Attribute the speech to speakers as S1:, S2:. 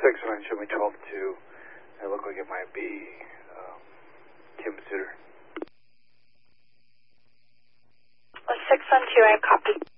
S1: 6 show me 12-2. It looked like it might be Tim Suter.
S2: 612, I copy.